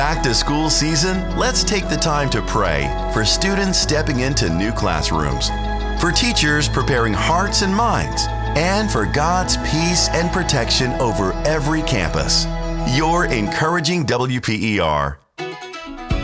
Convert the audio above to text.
Back to school season, let's take the time to pray for students stepping into new classrooms, for teachers preparing hearts and minds, and for God's peace and protection over every campus. You're encouraging WPER.